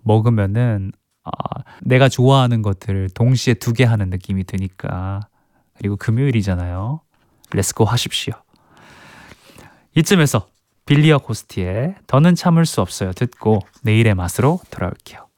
먹으면은 내가 좋아하는 것들을 동시에 두 개 하는 느낌이 드니까. 그리고 금요일이잖아요. 렛츠고 하십시오. 이쯤에서 빌리어 코스티의 더는 참을 수 없어요 듣고 내일의 맛으로 돌아올게요.